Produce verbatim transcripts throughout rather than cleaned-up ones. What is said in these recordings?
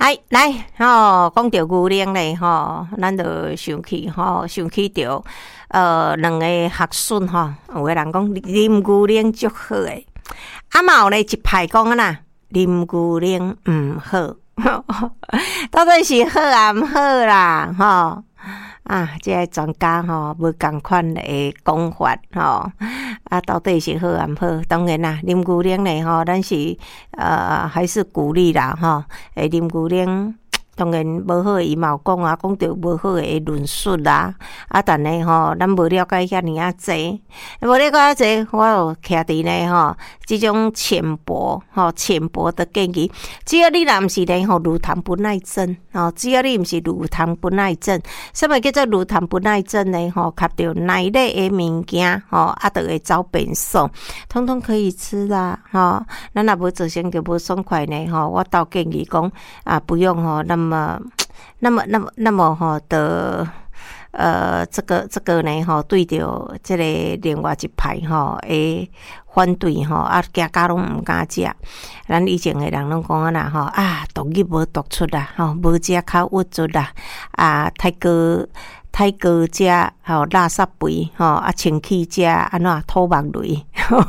嗨，来吼，讲到牛奶咧吼，咱就想起吼，想起着呃两个学孙吼，有个人讲啉牛奶足好诶，啊嘛有咧一派讲啊啦，啉牛奶毋好，到底是好啊毋好啦吼？啊，即个专家吼无共款诶讲法吼，啊，到底是好啊毋好？当然啦，啉牛奶咧吼，咱是呃还是鼓励啦吼，诶，啉牛奶。当然无好伊嘛有讲啊，讲着无好诶论述啦，啊，但呢吼，咱无了解遐尔啊济，无了解啊济，我有徛伫呢吼，即种浅薄吼浅薄的建议，只要你若毋是呢吼乳糖不耐症吼，只要你毋是乳糖不耐症，什么叫做乳糖不耐症呢？吼，吸着奶类诶物件吼，啊，就会走变瘦，通通可以吃啦吼。咱若无造成着无爽快呢吼，我倒建议讲啊，不用吼那么。那么，那么，那么，那么哈的，呃，这个这个呢，哈，对着这个另外一派哈，诶，反对哈，啊，家家拢毋敢食。咱以前诶人拢讲啊啦，吼啊，毒入无毒出啦，吼，无食较郁出啦，啊，太过。太高食吼垃圾肥吼啊，清气食安怎土木雷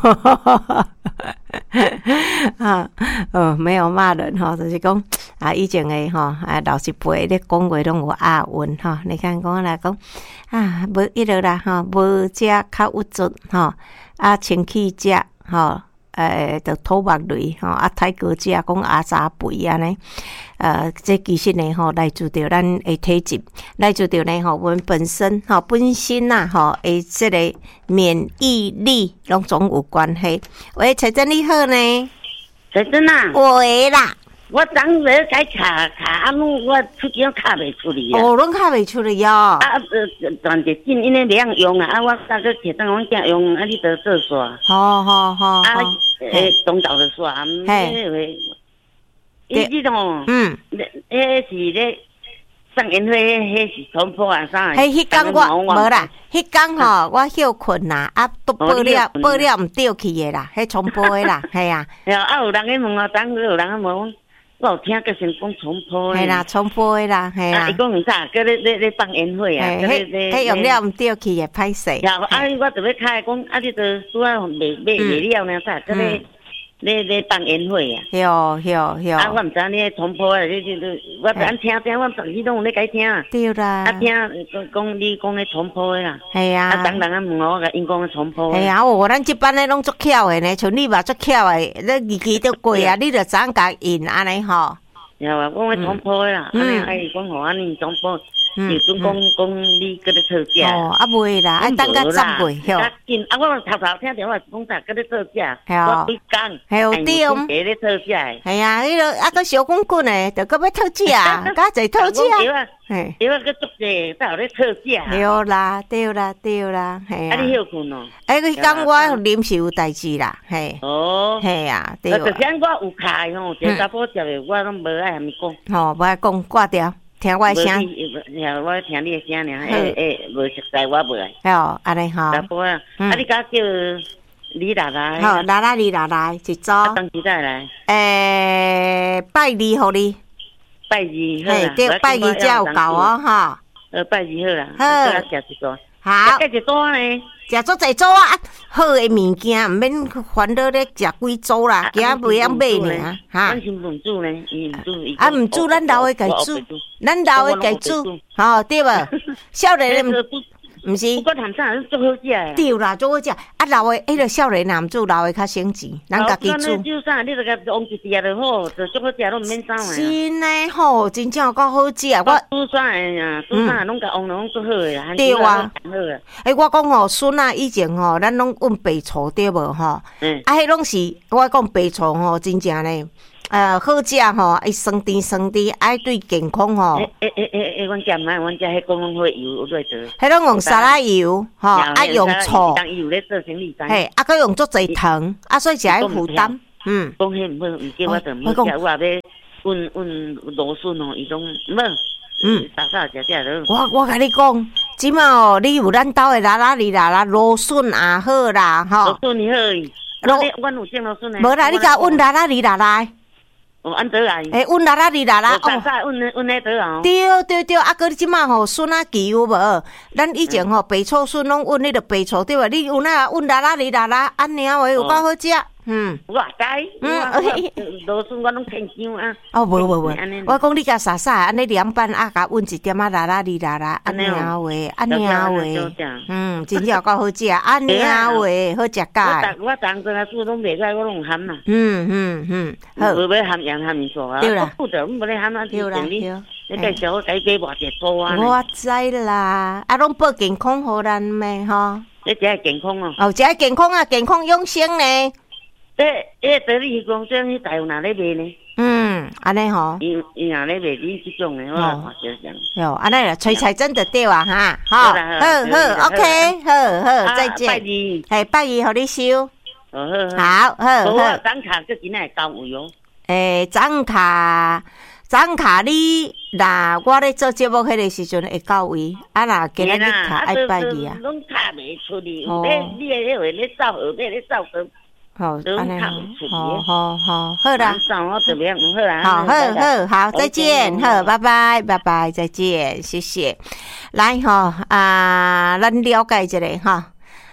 啊，呃，没有骂人吼，就是讲啊，以前诶吼啊，老一辈咧讲话拢有押韵吼。你看讲来讲啊，无一路啦吼，无食较郁卒吼啊，清气食吼。诶，就土木类吼，啊，太高食讲阿杂肥安尼，呃，这其实呢吼，来自着咱诶体质，来自着呢吼，我们本身吼本身呐吼，诶，这个免疫力拢总有关系。喂，彩珍你好呢？ 彩珍啊， 喂啦， 我昨日改卡卡啊，拢我出钱卡袂出去啊。 哦，拢卡袂出去哦。 啊，呃，toàn只紧，因为袂用啊，啊，我那个摕当阮囝用，啊，你得做刷。 好好好。 啊，诶，东岛的刷，嘿，伊即种，嗯，迄是咧上烟火，迄是冲破啊啥？ 迄迄天我无啦，迄天吼我休困啦，啊，都报了报了毋对去诶啦，迄冲破诶啦，系啊。 啊，有人咧问我，当时有人问。我有听个先讲冲破， 系啦，冲破的啦，系啦。 伊讲啥？搁咧咧咧放烟火啊？ 迄迄用了毋对去也歹势。 啊，啊，我特别开讲，啊，你都拄啊卖卖卖了呢，啥？搁咧咧咧放烟火啊？ 哟哟哟！ 啊，我毋知你冲破啊，你你你，我咱听听，我上次拢有咧解听。 对啦。 啊，听讲讲你讲咧冲破的啦。 系啊。 啊，当人啊问我，因讲冲破。 系啊，哦，咱即班咧拢足巧的呢，像你嘛足巧的，你日期都过啊，你着怎甲印安尼吼？ 有啊，我我冲破啦，安尼爱讲互安尼冲破，就准讲讲你搁咧特价。 哦，啊袂啦，爱等到十月吼。 啊，紧啊，我头头听电话讲啥搁咧特价，我对讲， 系有对， 搁咧特价。 系啊，迄个啊个小滚滚诶，着搁要特价，加侪特价。 嘿，因为个足济，才有咧特价。 对啦，对啦，对啦，系啊。 啊，你休困哦？ 哎，佢讲我临时有代志啦，嘿。 哦。 系啊，对。 就像我有开吼，一查甫接的，我拢无爱含伊讲。 吼，无爱讲挂掉，听我声。 我听你的声尔，诶诶，无熟悉我无爱。 哦，安尼吼。 查甫啊，啊，你甲叫李奶奶。 好，奶奶李奶奶一早。 当时再来。 诶，拜二互你。 拜二好啦， 对，拜二才有够哦，哈。 呃，拜二好啦， 好， 食一桌。 好， 食一桌呢， 食足侪组啊，好诶物件，毋免烦恼咧食几组啦，惊袂晓买呢，哈。 咱先唔煮呢，伊唔煮， 啊唔煮，咱老诶家煮，咱老诶家煮，吼对无？少年咧。毋是， 不过谈啥足好食诶。 对啦，足好食。啊，老诶，迄个少年男煮，老诶较省钱，咱家己煮。 就啥，你著甲用一碟就好，就足好食，拢毋免啥诶。 真诶吼，真正有够好食。我煮啥诶呀？煮啥拢甲用拢足好诶啦。 对啊。 好啊。 诶，我讲吼，孙啊，以前吼，咱拢问白醋对无吼？嗯。啊，迄拢是我讲白醋吼，真正咧。呃，好食吼，伊酸甜酸甜，爱对健康吼。 诶诶诶诶诶，阮家毋爱，阮家迄讲拢会油落做。 迄拢用沙拉油，吼，啊用醋。 当油咧做成理嘿，啊佮用足侪糖，啊所以是爱负担。嗯。 讲迄毋好，毋叫我就毋好食，我也要问问罗孙哦，伊拢毋好。嗯。啥啥食食落。 我我甲你讲，即马哦，你有咱兜诶啦啦哩啦啦，罗孙也好啦，吼。 罗孙你好。罗，阮有种罗孙诶。 无啦，你甲问啦啦哩啦啦。 哦，安倒来。 诶，阮啦啦哩啦啦， 哦，早早阮阮迄倒啊。 对对对，啊，搁你即马吼笋仔旗有无？咱以前吼白醋笋拢阮迄个白醋对吧？你有那阮啦啦哩啦啦，安尼话有够好食。嗯， 我知，嗯，罗笋我拢天姜啊。 哦，无无无，我讲你甲傻傻安尼凉拌啊，甲阮一点啊啦啦哩啦啦，安尼话，安尼话，嗯，真正够好食，安尼话好食甲。 我我当阵啊煮拢袂歹，我拢含嘛。 嗯嗯嗯，好。 无要含盐含醋啊。 对啦。 不着，阮无咧含啊，对啦。你介绍我家买偌济包啊？ 我知啦，啊，拢保健康互咱咩吼？ 你食健康哦。 哦，食健康啊，健康养生呢。 诶，诶，得你讲这你台湾哪咧卖呢？ 嗯，安尼吼， 伊伊哪咧卖你这种的，我看着这样。 哟，安尼啦，吹彩真的对啊哈，好，好好 ，OK， 好好，再见。 拜二， 系拜二，互你收。 好好，好，好。 张卡这今仔到位哦。 诶，张卡，张卡你若我咧做节目迄个时阵会到位，啊若今日卡爱拜二啊。 拢卡袂出去，你你迄回咧走后尾咧走过。 好，安尼好，好好好啦， 好， 好好好，再见，好，拜拜，拜拜，再见，谢谢。来哈啊，咱了解一下哈，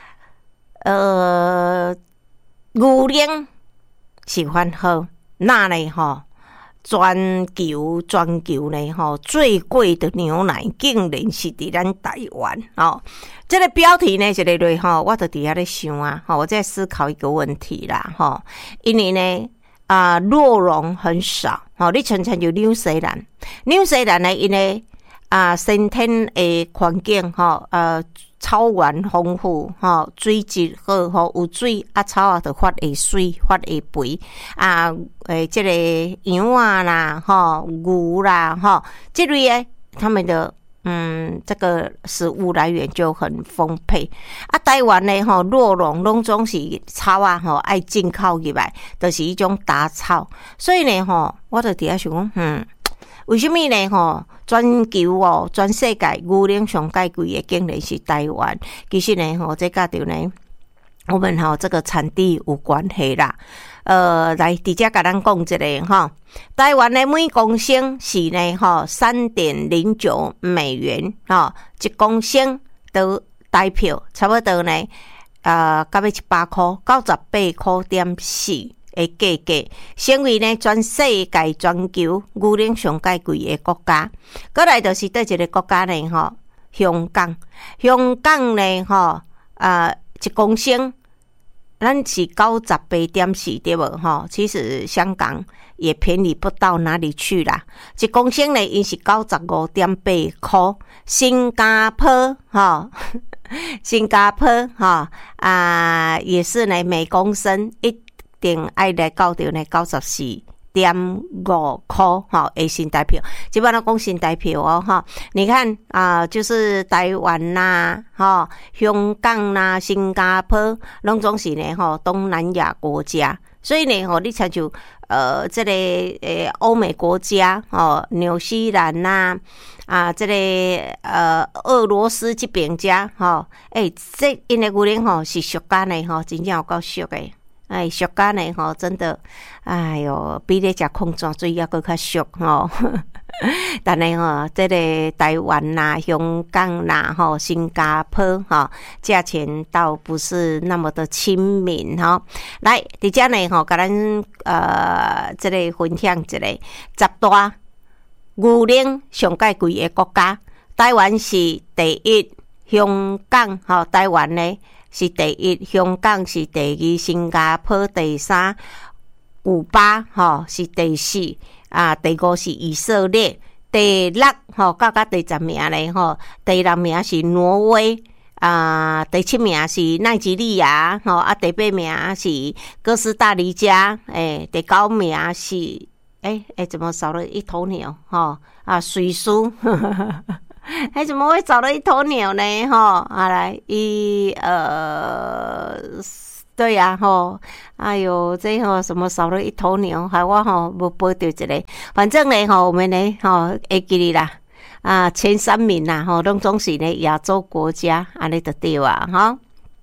呃，牛奶是番好，那呢哈？全球全球呢吼，最贵的牛奶竟然是伫咱台湾哦。这个标题呢，这个类吼，我就伫遐咧想啊，吼，我在思考一个问题啦，吼，因为呢啊，酪茸很少，吼，你像像就纽西兰，纽西兰呢，因为啊，先天的环境吼，呃。草原丰富，吼水质好，吼有水啊，草啊就发会水，发会肥啊。诶，这个羊啊啦，吼牛啦，吼这类诶，他们的嗯，这个食物来源就很丰沛啊。台湾呢，吼酪茸拢总是草啊，吼爱进口入来，就是一种杂草，所以呢，吼我就伫遐想讲，嗯。为什么呢？吼，全球哦，全世界牛奶上介贵的竟然是台湾。其实呢，吼，这甲着呢，我们吼这个产地有关系啦。呃，来直接甲咱讲一个吼，台湾的每公升是呢，吼三点零九美元，吼一公升都代表差不多呢，呃，到要一百块，九十八块点四。的价格，成为呢全世界全球牛奶上介贵的国家。过来就是对一个国家呢，吼，香港，香港呢，吼，啊、呃，一公升，咱是九十八点四对无？吼，其实香港也便宜不到哪里去啦。一公升呢，因是九十五点八块。新加坡，吼，新加坡，吼，啊、呃，也是呢，每公升一。定爱来到着呢九十四点五块哈，诶，新台票，基本上讲新台票哦哈。你看啊、呃，就是台湾呐，哈，香港呐，新加坡，拢总是呢哈东南亚国家，所以呢，吼，你像就呃，这个诶欧美国家哦，纽西兰呐，啊，这个呃俄罗斯这边家哈，诶、欸，这因为牛奶吼是俗干的吼，真正有够俗的。哎，俗干呢吼，真的，哎哟，比咧食矿泉水还佫较俗吼。但是吼，这个台湾啦、香港啦、吼新加坡吼，价钱倒不是那么的亲民吼。来，伫遮呢吼，甲咱呃，这个分享一个十大牛奶上介贵的国家，台湾是第一，香港吼，台湾呢。是第一，香港是第二，新加坡第三，古巴吼是第四，啊，第五是以色列，第六吼到到第十名咧吼，第六名是挪威，啊，第七名是奈及利亚，吼啊，第八名是哥斯达黎加，诶、欸，第九名是诶诶、欸欸，怎么少了一头牛？吼啊，瑞士。哎，怎么会找了一头牛呢？哈，啊来一呃，对呀、啊，吼，哎呦，这吼什么少了一头牛，害我吼无报到一个，反正呢，吼，我们呢，吼会记哩啦，啊，前三名啦，吼，拢总是呢亚洲国家，安尼就对啊，哈。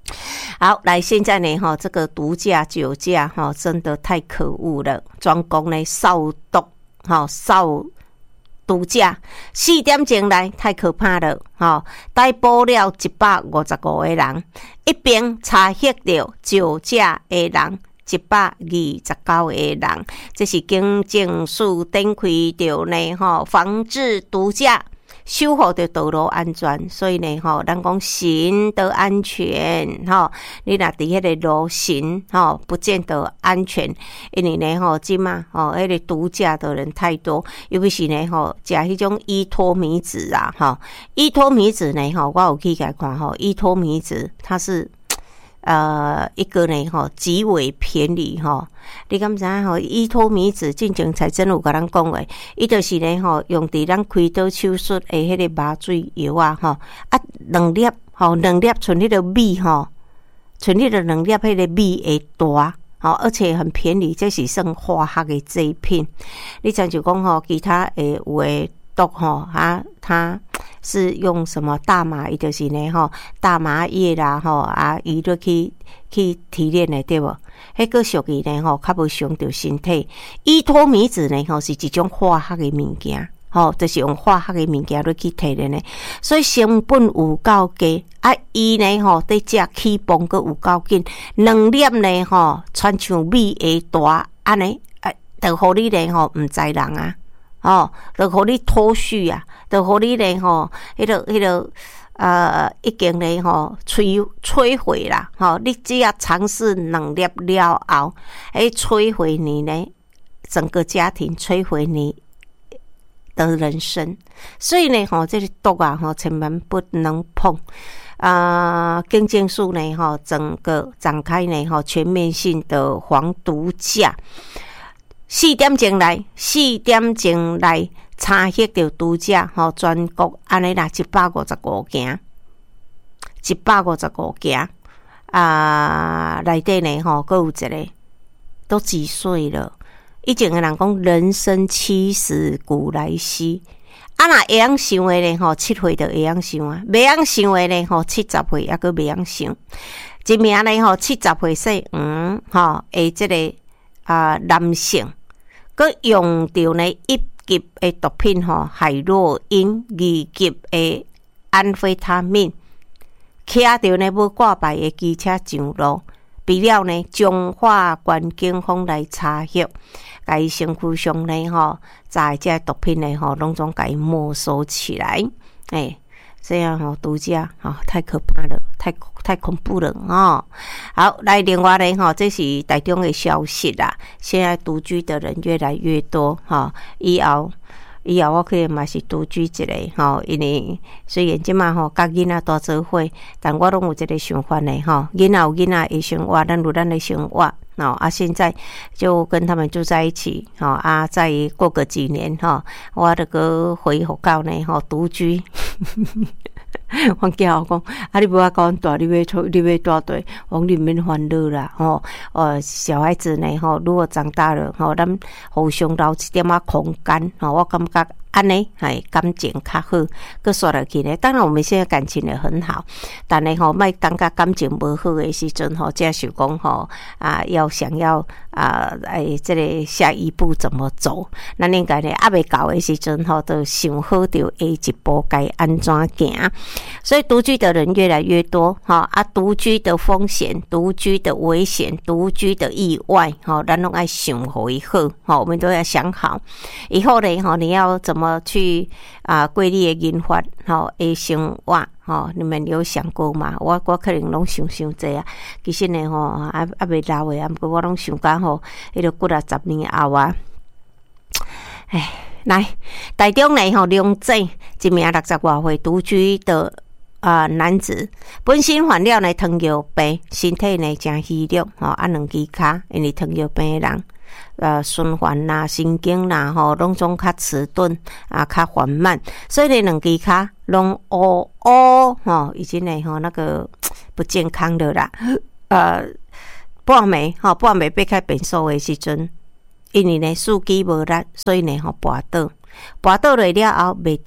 好，来现在呢，哈，这个毒驾、酒驾，哈，真的太可恶了。专讲呢，扫毒，哈，扫毒驾，四点钟来太可怕了，哈，逮捕了一百五十五个人，一边查获了酒驾的人。一百二十九个人，这是警政署展开着呢，吼，防治毒驾，守护着道路安全。所以呢，吼，咱讲行得安全，吼，你若伫迄个路行，吼，不见得安全，因为呢，吼，即嘛，吼，迄个毒驾的人太多，尤其是呢，吼，食迄种依托米子啊，吼，依托米子呢，吼，我有去甲看，吼，依托米子它是。呃，一个呢，吼，极为便宜，吼，你敢知影吼？依托米子进前才真有甲咱讲诶，伊就是呢，吼，用伫咱开刀手术诶，迄个麻醉药啊，吼，啊，两粒，吼，两粒剩迄个米，吼，剩迄个两粒迄个米会大，吼，而且很便宜，这是算化学诶制品。你像就讲吼，其他诶有诶毒吼，啊，它。是用什么大麻？伊就是呢吼，大麻叶啦吼啊，伊就去去提炼的对无？迄个属于呢吼，较无伤到身体。依托米子呢吼，是一种化学的物件，吼，就是用化学的物件来去提炼的，所以成本有够低啊！伊呢吼，伫食起磅个有够紧，两粒呢吼，亲像米会大安尼，啊，就互你呢吼，毋知人啊。哦，就互你脱序啊，就互你咧吼，迄个迄个呃，已经咧吼摧摧毁啦，吼、哦，你只要尝试两粒了后，诶，摧毁你呢整个家庭，摧毁你的人生。所以呢，吼、哦，这个毒啊，吼、哦，千万不能碰。啊、呃，警政署呢，吼、哦，整个展开呢，吼、哦，全面性的防毒驾。四点钟来，四点钟来查获到毒驾，吼，全国安尼啦，一百五十五件，一百五十五件啊，内底呢，吼，还有一个都几岁了？以前的人讲人生七十古来稀，啊，若会晓想的呢，吼，七岁就会晓想啊，袂晓想的呢，吼，七十岁还佫袂晓想。一名呢，吼，七十岁细黄，吼，诶，这个啊、呃、男性。佮用到呢一级的毒品吼，海洛因，二级的安非他命，骑着呢要挂牌的机车上路，被了呢中华县警方来查获，甲伊身躯上呢吼，在这毒品呢吼，拢总甲伊没收起来，诶、欸。这样吼，毒驾吼太可怕了，太太恐怖了哦。好，来另外呢吼，这是台中的消息啦。现在独居的人越来越多哈，以后以后我可能嘛是独居一个吼，因为虽然即马吼甲囡仔大做伙，但我拢有一个想法呢吼，囡仔有囡仔的生活，咱有咱的生活。哦啊，现在就跟他们住在一起，哦啊，再过个几年哈、哦，我这个回复到呢，吼、哦、独居。我叫我讲，啊，你不要讲大，你要出，你要大对，我里面烦恼啦，吼、哦，呃，小孩子呢，吼、哦，如果长大了，吼、哦，咱互相留一点仔空间，吼、哦，我感觉安尼，哎，感情较好，佮说落去呢。当然，我们现在感情也很好，但呢，吼，莫当甲感情无好的时阵，吼，这是讲吼啊，要想要啊，哎，这个下一步怎么走？那应该呢，还未到的时阵，吼，都想好着下一步该安怎行。所以独居的人越来越多，哈啊，独居的风险、独居的危险、独居的意外，哈，咱拢爱想好以后，哈，我们都要想好，以后呢，哈，你要怎么去啊？过你的银发，哈，的生活，哈，你们有想过吗？我我可能拢想想这啊，其实呢，吼，啊啊未老的啊，不过我拢想讲吼，迄个过了十年后啊，唉。来，台中呢吼，龙井一名六十外岁独居的啊、呃、男子，本身患了呢糖尿病，身体呢真虚弱吼，啊两支骹，因为糖尿病的人，呃循环啦、神经啦吼，拢总较迟钝啊，较缓慢，所以呢两支骹拢乌乌吼，已经呢吼那个不健康的啦，呃半暝吼，半暝掰开便所的时阵。因为呢，司机无力，所以呢，吼跋倒，跋倒落了后，袂顶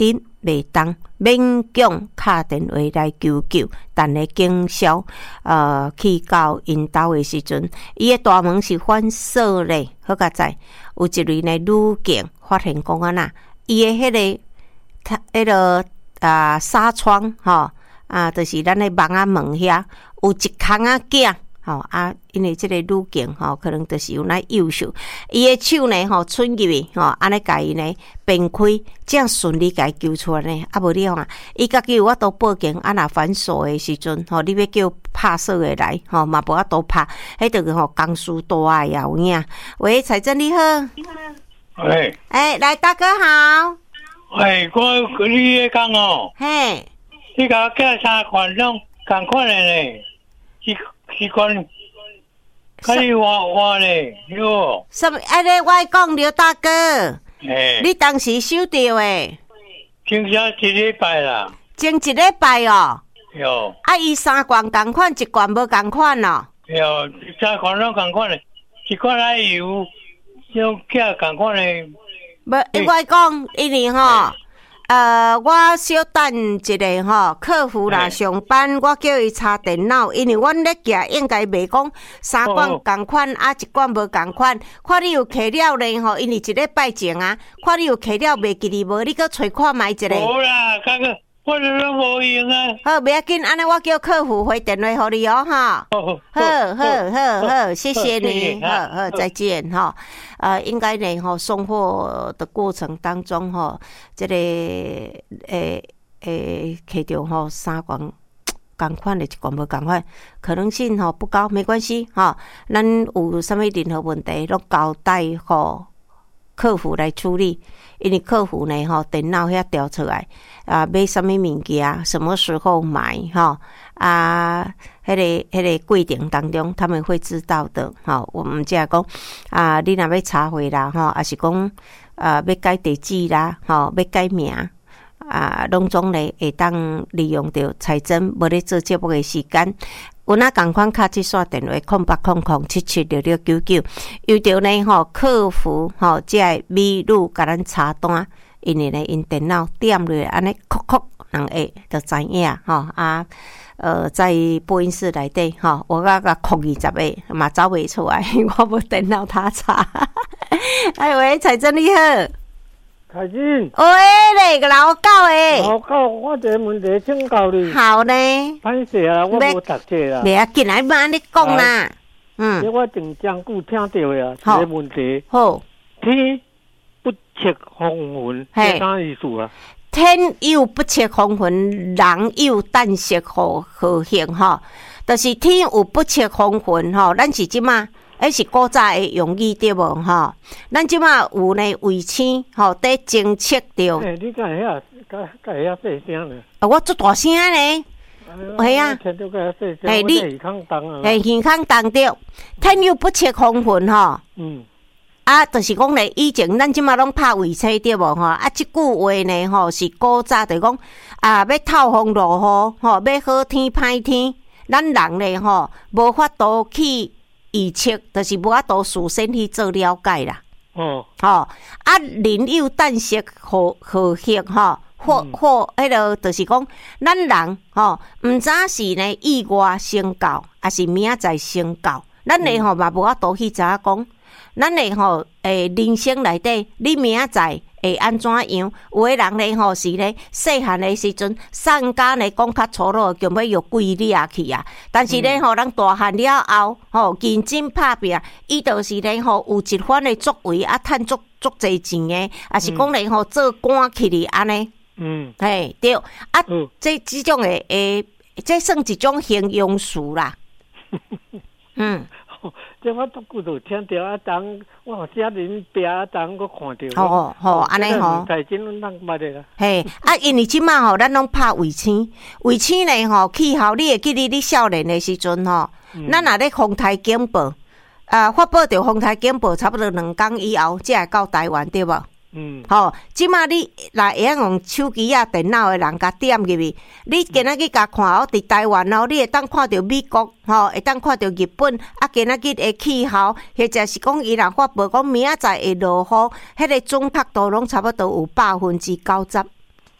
袂当，勉强敲电话来求救，等咧警消呃去到因兜的时阵，伊的大门是反锁咧，好佳在有一位呢女警发现讲安那，伊的迄、那个他迄个啊纱窗吼啊，就是咱的网仔门遐有一空仔镜。吼、哦、啊，因为即个女警吼，可能就是有那优秀，伊的手呢吼伸入去吼，安尼甲伊呢变开，这样顺利甲伊救出来呢。啊，无你啊，伊家己有法度报警，啊若反锁的时阵，吼、哦，你要叫拍锁的来，吼、哦，嘛无法度拍，迄个吼工序大啊有影。喂，财政你好， 喂， 哎、欸，来大哥好， 喂，我你咧讲哦， 嘿， 你甲我叫三款拢共款的呢，是。是讲，可以换换嘞，哟。 什么？安尼我讲刘大哥， 欸、 你当时收到诶？ 前下一礼拜啦。 前一礼拜哦。 哟。 啊，伊三罐共款，一罐无共款哦。 哟，三罐拢共款嘞，一罐奶油，用价共款嘞。 无，我讲，因为吼。呃，我小等一个吼，客服啦上班，我叫伊查电脑，因为阮咧寄应该袂讲三罐共款，啊一罐无共款。看你有摕了咧吼，因为一礼拜前啊，看你有摕了袂记哩无，你搁找看觅一个。 无啦，刚刚我都拢无用啊。 好，袂要紧，安尼我叫客服回电话互你哦，哈。好，好，好，好，好，谢谢你，好好，再见哈。呃，应该呢，吼，送货的过程当中，吼，这个诶诶，摕到吼三罐同款的，一罐无同款，可能性吼不高，没关系哈。咱有啥物任何问题，拢交代吼客服来处理，因为客服呢，吼电脑遐调出来啊，买啥物物件，什么时候买哈啊？迄、那个、迄个规定当中，他们会知道的。哈，我们即系讲啊，你若要查回啦，哈，还是讲啊，要改地址啦，哈，要改名啊，拢总咧会当利用到财政无咧做节目的时间。有哪共款卡即线电话空八空空七七六六九九，有着呢吼客服吼，即系美女甲咱查单，因为呢因电脑点落安尼哭哭，人会就知影吼啊。呃，在播音室内底吼，我甲甲哭二十个嘛走袂出来，我无电脑他查。哎喂，财政你好， 财政， 喂咧个老狗诶， 老狗，我一个问题请教你。 好呢， 歹势啊，我无读册啦。 袂要紧来慢你讲啦。嗯， 我正将久听到呀，一个问题。 好， 天不测风云，是啥意思啊？ 天有不测风云，人有旦夕祸祸幸吼。就是天有不测风云吼，咱是即马，迄是古早的用语对无吼？咱即马有呢卫星吼，在侦测着。 诶，你敢会晓，敢敢会晓细声呢？ 啊，我做大声呢。系啊， 诶，你耳康重啊， 诶，耳康重着，天有不测风云吼。嗯。啊，就是讲咧，以前咱即马拢拍卫星对无吼？啊，即句话呢吼是古早就讲啊，要透风落雨吼，要好天歹天，咱人咧吼无法度去预测，就是无法度事先去做了解啦。哦，吼、哦、啊，人有旦夕祸祸幸吼，或或迄个就是讲，咱人吼毋知是呢意外先到，还是明仔载先到，咱咧吼嘛无法度去知影讲。咱咧吼，诶，人生内底，你明仔载会安怎样？有诶人咧吼是咧细汉诶时阵，散家咧讲较粗鲁，叫要有鬼掠去啊。但是咧吼，咱大汉了后，吼认真拍拼，伊就是咧吼有一番诶作为啊，趁足足侪钱诶，也是讲咧吼做官去哩安尼。嗯，嘿对，啊，嗯、这即种诶诶，这算一种形容词啦。嗯。 这我都久都听到啊，当我家人边啊，当我看到。 哦哦，安尼吼。 财经拢当捌的啦。 嘿，啊，因为即马吼，咱拢拍卫星，卫星呢吼，气候你会记得你少年的时阵吼，咱若咧风台警报，啊，发布着风台警报，差不多两工以后才会到台湾，对无？嗯，吼、哦，即马你若会用手机啊、电脑的人甲点入去，你今仔日甲看哦，伫台湾哦，你会当看到美国，吼、哦，会当看到日本，啊，今仔日的气候，或者是讲伊若发布讲明仔载会落雨，迄、那个准确度拢差不多有百分之九十。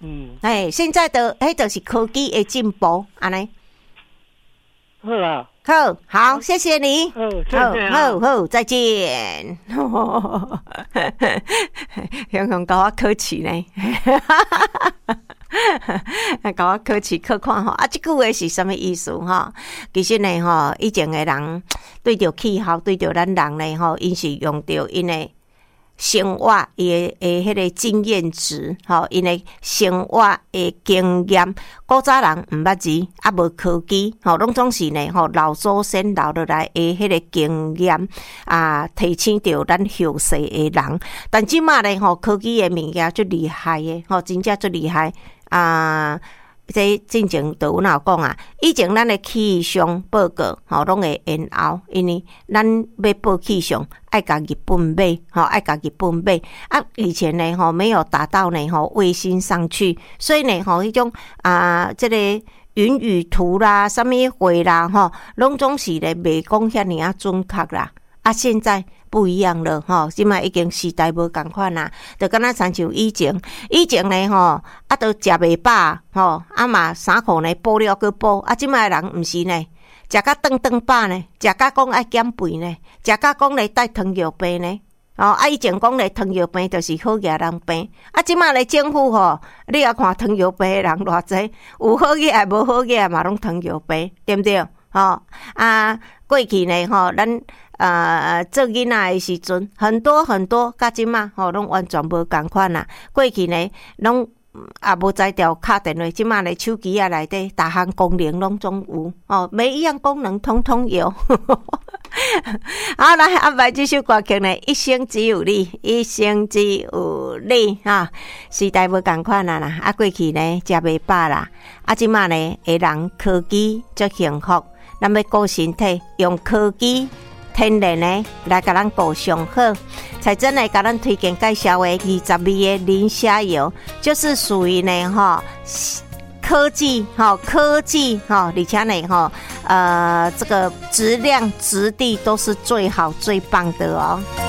嗯， 哎，现在的迄就是科技的进步，安尼。 好啦， 好，好，谢谢你。 好，谢谢啊， 好，好，再见。香港甲我客气呢，甲我客气客看吼。啊，即句话是什么意思吼？其实呢吼，以前的人对着气候，对着咱人呢吼，因是用着因的生活伊诶诶，迄个经验值，吼，因诶生活诶经验，古早人毋捌字，啊无科技，吼，拢总是呢，吼老祖先留落来诶迄个经验啊，提醒着咱后世诶人。但即马呢，吼科技诶物件最厉害诶，吼真正最厉害啊！这进前就有哪有讲啊？以前咱的气象报告吼，拢会延后，因为咱要报气象，爱甲日本买，吼，爱甲日本买。啊，以前呢，吼没有达到呢，吼卫星上去，所以呢，吼迄种啊，这个云雨图啦，什么话啦，吼，拢总是咧袂讲遐尔啊准确啦。啊，现在不一样了吼，即摆已经时代无共款啦，就敢若亲像以前，以前呢吼，啊都食袂饱吼，啊嘛衫裤呢补了搁补，啊即摆人毋是呢，食甲顿顿饱呢，食甲讲爱减肥呢，食甲讲咧带糖尿病呢，哦啊以前讲咧糖尿病就是好野人病，啊即摆咧政府吼，你也看糖尿病的人偌济，有好野也无好野嘛拢糖尿病，对不对？吼啊过去呢吼，咱呃，做囡仔的时阵，很多很多，甲即马吼，拢完全无共款啦。过去呢，拢也无在调敲电话，即马咧手机啊内底，大项功能拢总有哦，每一样功能通通有。好，来安排这首歌曲呢，一生只有你，一生只有你哈。时代无共款啦啦，啊过去呢食袂饱啦，啊即马呢，个人科技足幸福，咱要顾身体，用科技。天然呢来甲咱顾上好，才真来甲咱推荐介绍的二十味的磷虾油，就是属于呢哈科技哈科技哈，而且呢哈呃这个质量质地都是最好最棒的哦。